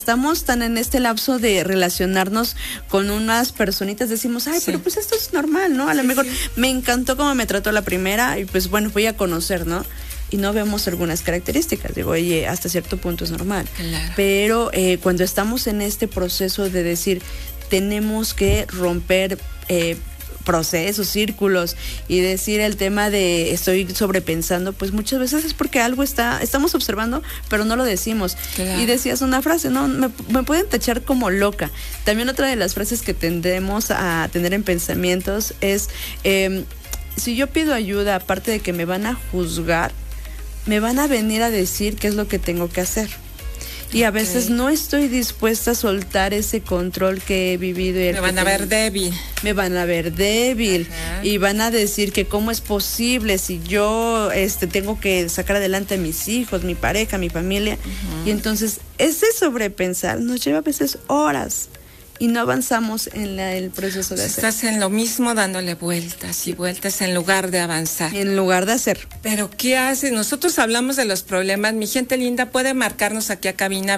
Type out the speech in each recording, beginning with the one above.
estamos tan en este lapso de relacionarnos con unas personitas, decimos, ay, pero pues esto es normal, ¿no? A lo mejor me encantó cómo me trató la primera y pues bueno, voy a conocer, ¿no? Y no vemos algunas características. Digo, oye, hasta cierto punto es normal. Claro. Pero cuando estamos en este proceso de decir, tenemos que romper procesos, círculos y decir el tema de estoy sobrepensando, pues muchas veces es porque algo estamos observando, pero no lo decimos. Claro. Y decías una frase, ¿no? Me pueden tachar como loca. También otra de las frases que tendemos a tener en pensamientos es, si yo pido ayuda, aparte de que me van a juzgar, me van a venir a decir qué es lo que tengo que hacer. Y a veces no estoy dispuesta a soltar ese control que he vivido. Me van a ver débil. Me van a ver débil. Ajá. Y van a decir que cómo es posible si yo tengo que sacar adelante a mis hijos, mi pareja, mi familia. Uh-huh. Y entonces ese sobrepensar nos lleva a veces horas. Y no avanzamos en el proceso de hacer. Estás en lo mismo dándole vueltas y vueltas en lugar de avanzar. En lugar de hacer. Pero ¿qué haces? Nosotros hablamos de los problemas. Mi gente linda, puede marcarnos aquí a cabina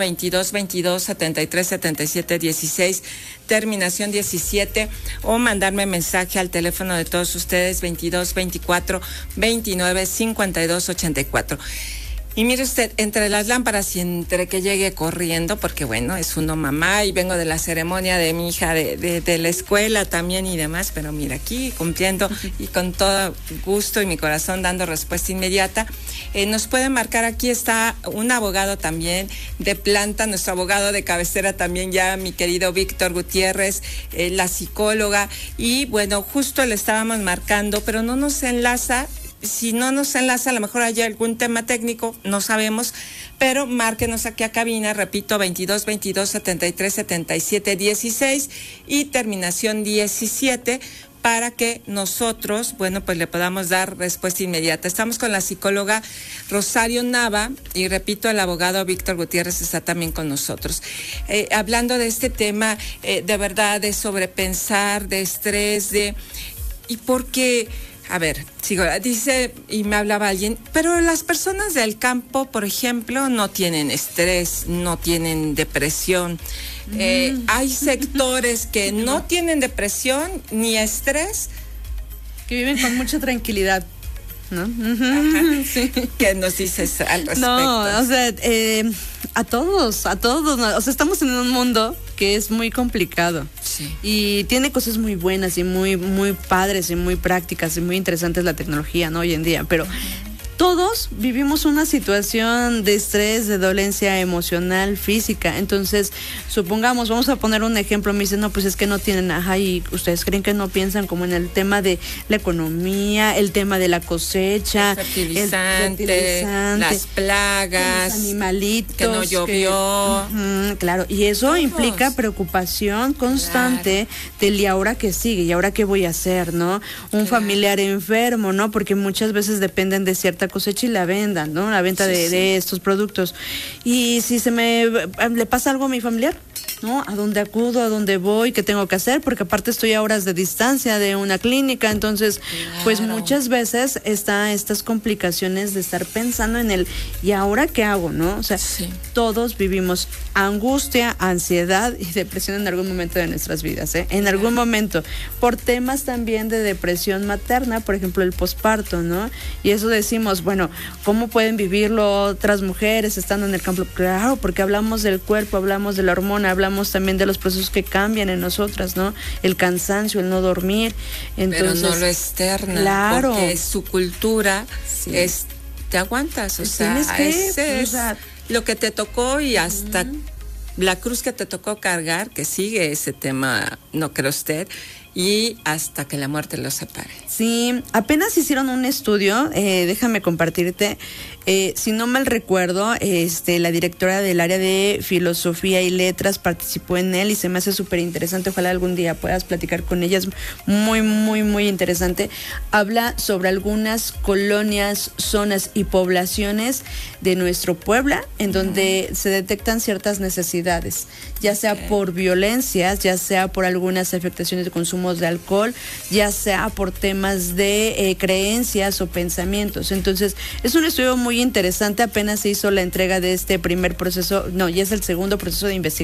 22-22-73-77-16, terminación 17, o mandarme mensaje al teléfono de todos ustedes, 22-29-52-84. Y mire usted, entre las lámparas y entre que llegue corriendo, porque bueno, es uno mamá y vengo de la ceremonia de mi hija de la escuela también y demás, pero mira, aquí cumpliendo y con todo gusto y mi corazón dando respuesta inmediata. Nos pueden marcar, aquí está un abogado también de planta, nuestro abogado de cabecera también ya, mi querido Víctor Gutiérrez, la psicóloga, y bueno, justo le estábamos marcando, pero no nos enlaza. Si no nos enlaza, a lo mejor hay algún tema técnico, no sabemos, pero márquenos aquí a cabina, repito, 22-22-73-77-16 y terminación 17, para que nosotros, bueno, pues le podamos dar respuesta inmediata. Estamos con la psicóloga Rosario Nava y repito, el abogado Víctor Gutiérrez está también con nosotros. Hablando de este tema, de verdad, de sobrepensar, de estrés, y porque... A ver, sigo, dice, y me hablaba alguien, pero las personas del campo, por ejemplo, no tienen estrés, no tienen depresión. Hay sectores que no tienen depresión ni estrés. Que viven con mucha tranquilidad, ¿no? Sí. ¿Qué nos dices al respecto? No, o sea, a todos, ¿no? O sea, estamos en un mundo que es muy complicado. Sí. Y tiene cosas muy buenas y muy, muy padres y muy prácticas y muy interesantes la tecnología, ¿no? Hoy en día, pero todos vivimos una situación de estrés, de dolencia emocional, física. Entonces, supongamos, vamos a poner un ejemplo, me dicen, no, pues es que no tienen, y ustedes creen que no piensan como en el tema de la economía, el tema de la cosecha, el fertilizante, las plagas, los animalitos, que no llovió. Claro, y eso todos implica preocupación constante del y ahora qué sigue, y ahora qué voy a hacer, ¿no? Un familiar enfermo, ¿no? Porque muchas veces dependen de cierta cosecha y la venta, ¿no? La venta de estos productos. Y si le pasa algo a mi familiar, ¿no? ¿A dónde acudo? ¿A dónde voy? ¿Qué tengo que hacer? Porque aparte estoy a horas de distancia de una clínica, entonces, pues muchas veces estas complicaciones de estar pensando en el ¿y ahora qué hago? ¿No? O sea, todos vivimos angustia, ansiedad y depresión en algún momento de nuestras vidas, ¿eh? En algún momento, por temas también de depresión materna, por ejemplo, el posparto, ¿no? Y eso decimos, bueno, ¿cómo pueden vivirlo otras mujeres estando en el campo? Claro, porque hablamos del cuerpo, hablamos de la hormona, hablamos también de los procesos que cambian en nosotras, ¿no? El cansancio, el no dormir. Entonces, pero no lo externa, claro, porque su cultura es, te aguantas, o sea, es lo que te tocó y hasta la cruz que te tocó cargar, que sigue ese tema, no cree usted, y hasta que la muerte los separe. Sí, apenas hicieron un estudio, déjame compartirte, si no mal recuerdo, la directora del área de filosofía y letras participó en él y se me hace súper interesante, ojalá algún día puedas platicar con ella, es muy, muy, muy interesante. Habla sobre algunas colonias, zonas y poblaciones de nuestro Puebla en donde se detectan ciertas necesidades, ya sea por violencias, ya sea por algunas afectaciones de consumo consumos de alcohol, ya sea por temas de creencias o pensamientos. Entonces, es un estudio muy interesante, apenas se hizo la entrega de este primer proceso, no, ya es el segundo proceso de investigación